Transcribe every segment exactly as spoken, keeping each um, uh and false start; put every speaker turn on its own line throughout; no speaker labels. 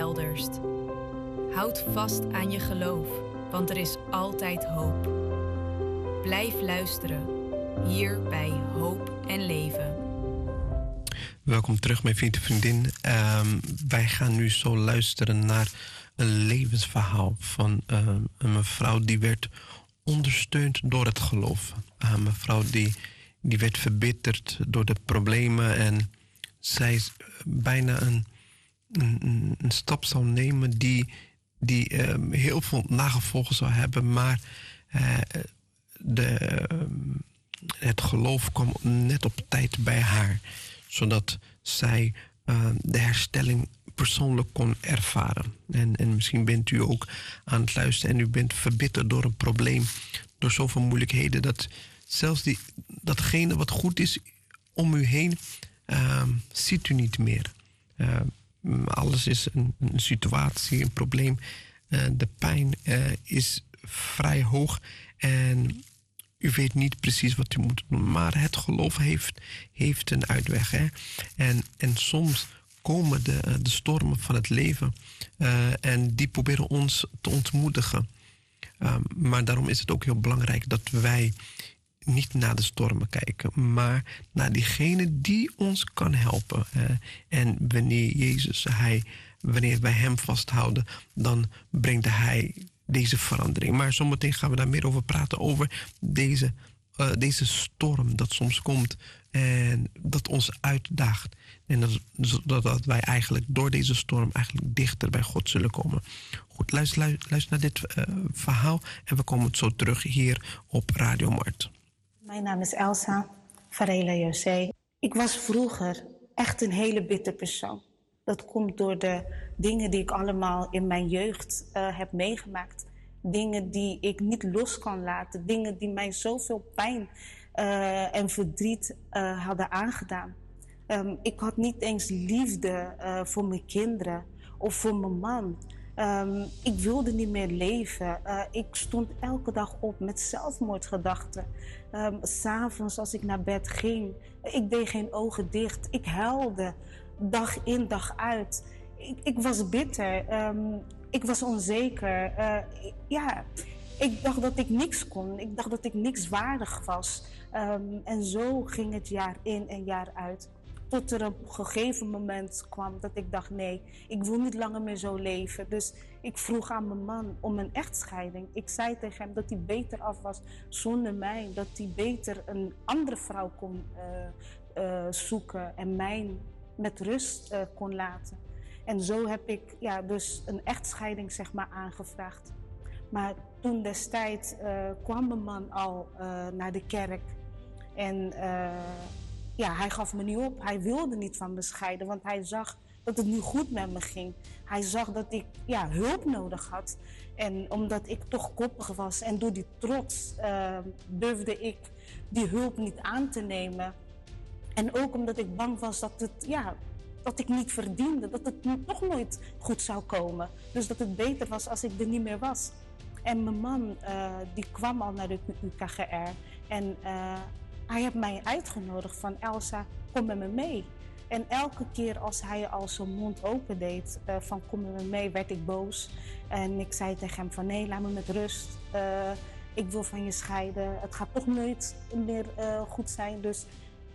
helderst. Houd vast aan je geloof, want er is altijd hoop. Blijf luisteren, hier bij Hoop en Leven.
Welkom terug, mijn vriend en vriendin. Um, wij gaan nu zo luisteren naar een levensverhaal van um, een mevrouw die werd ondersteund door het geloof. Een mevrouw die, die werd verbitterd door de problemen en zij bijna een, een, een stap zou nemen die, die um, heel veel nagevolgen zou hebben, maar uh, de, um, het geloof kwam net op tijd bij haar, zodat zij uh, de herstelling persoonlijk kon ervaren. En, en misschien bent u ook aan het luisteren en u bent verbitterd door een probleem, door zoveel moeilijkheden, dat zelfs die, datgene wat goed is om u heen, uh, ziet u niet meer. Uh, alles is een, een situatie, een probleem. Uh, de pijn uh, is vrij hoog en u weet niet precies wat u moet doen, maar het geloof heeft, heeft een uitweg. Hè? En, en soms komen de, de stormen van het leven uh, en die proberen ons te ontmoedigen. Um, maar daarom is het ook heel belangrijk dat wij niet naar de stormen kijken, maar naar diegene die ons kan helpen. Uh, en wanneer Jezus, hij, wanneer wij hem vasthouden, dan brengt hij deze verandering. Maar zometeen gaan we daar meer over praten, over deze, uh, deze storm dat soms komt en dat ons uitdaagt. En dat, dat, dat wij eigenlijk door deze storm eigenlijk dichter bij God zullen komen. Goed, luister, luister naar dit uh, verhaal en we komen het zo terug hier op Radio Mart.
Mijn naam is Elsa Varela José. Ik was vroeger echt een hele bitter persoon. Dat komt door de dingen die ik allemaal in mijn jeugd uh, heb meegemaakt. Dingen die ik niet los kan laten. Dingen die mij zoveel pijn uh, en verdriet uh, hadden aangedaan. Um, ik had niet eens liefde uh, voor mijn kinderen of voor mijn man. Um, ik wilde niet meer leven. Uh, ik stond elke dag op met zelfmoordgedachten. Um, 's avonds als ik naar bed ging, ik deed geen ogen dicht. Ik huilde dag in dag uit. Ik, ik was bitter. Um, ik was onzeker. Uh, ja, ik dacht dat ik niks kon. Ik dacht dat ik niks waardig was. Um, en zo ging het jaar in en jaar uit. Tot er op een gegeven moment kwam dat ik dacht, nee, ik wil niet langer meer zo leven. Dus ik vroeg aan mijn man om een echtscheiding. Ik zei tegen hem dat hij beter af was zonder mij. Dat hij beter een andere vrouw kon uh, uh, zoeken en mij met rust uh, kon laten. En zo heb ik ja, dus een echtscheiding zeg maar, aangevraagd. Maar toen destijds uh, kwam mijn man al uh, naar de kerk. En uh, ja, hij gaf me niet op. Hij wilde niet van me scheiden, want hij zag dat het nu goed met me ging. Hij zag dat ik ja, hulp nodig had. En omdat ik toch koppig was en door die trots uh, durfde ik die hulp niet aan te nemen. En ook omdat ik bang was dat, het, ja, dat ik niet verdiende, dat het nu toch nooit goed zou komen. Dus dat het beter was als ik er niet meer was. En mijn man uh, die kwam al naar de U K G R en uh, hij heeft mij uitgenodigd van Elsa, kom met me mee. En elke keer als hij al zijn mond open deed uh, van kom met me mee, werd ik boos. En ik zei tegen hem van nee, laat me met rust. Uh, ik wil van je scheiden. Het gaat toch nooit meer uh, goed zijn. Dus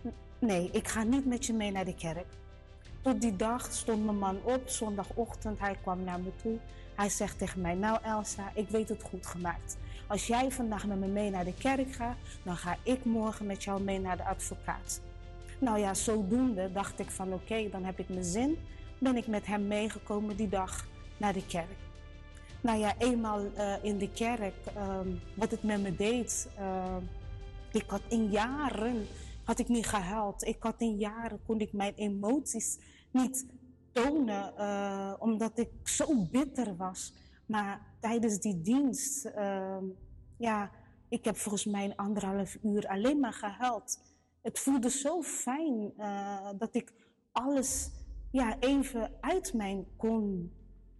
nee, ik ga niet met je mee naar de kerk. Tot die dag stond mijn man op, zondagochtend, hij kwam naar me toe. Hij zegt tegen mij, nou Elsa, ik weet het goed gemaakt. Als jij vandaag met me mee naar de kerk gaat, dan ga ik morgen met jou mee naar de advocaat. Nou ja, zodoende dacht ik van oké, okay, dan heb ik mijn zin. Ben ik met hem meegekomen die dag naar de kerk. Nou ja, eenmaal uh, in de kerk, uh, wat het met me deed. Uh, ik had in jaren had ik niet gehuild. Ik had in jaren kon ik mijn emoties niet tonen, uh, omdat ik zo bitter was. Maar tijdens die dienst, uh, ja, ik heb volgens mij een anderhalf uur alleen maar gehuild. Het voelde zo fijn uh, dat ik alles ja, even uit mij kon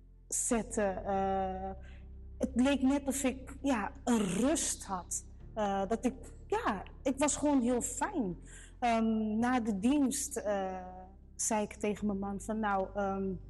zetten. Uh, het leek net of ik ja, een rust had. Uh, dat ik, ja, ik was gewoon heel fijn. Um, na de dienst uh, zei ik tegen mijn man van nou, um,